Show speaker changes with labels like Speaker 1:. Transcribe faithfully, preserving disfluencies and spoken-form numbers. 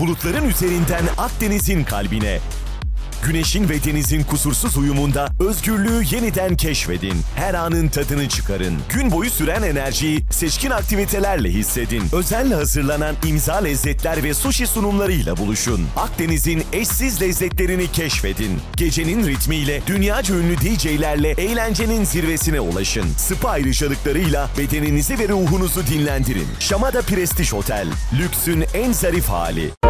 Speaker 1: Bulutların üzerinden Akdeniz'in kalbine. Güneşin ve denizin kusursuz uyumunda özgürlüğü yeniden keşfedin. Her anın tadını çıkarın. Gün boyu süren enerjiyi seçkin aktivitelerle hissedin. Özenle hazırlanan imza lezzetler ve sushi sunumlarıyla buluşun. Akdeniz'in eşsiz lezzetlerini keşfedin. Gecenin ritmiyle dünyaca ünlü D J'lerle eğlencenin zirvesine ulaşın. Spa ayrıcalıklarıyla bedeninizi ve ruhunuzu dinlendirin. Şamada Prestij Otel, lüksün en zarif hali.